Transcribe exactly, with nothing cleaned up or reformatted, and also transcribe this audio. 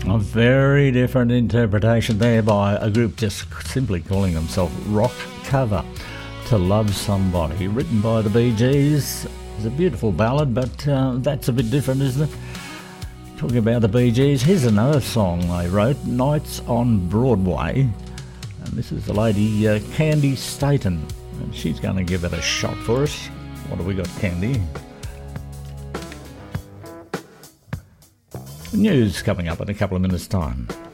A very different interpretation there by a group just simply calling themselves Rock Cover. To Love Somebody, written by the Bee Gees. It's a beautiful ballad, but uh, that's a bit different, isn't it? Talking about the Bee Gees, here's another song they wrote, Nights on Broadway. And this is the lady uh, Candy Staten, and she's going to give it a shot for us. What have we got, Candy? News coming up in a couple of minutes' time.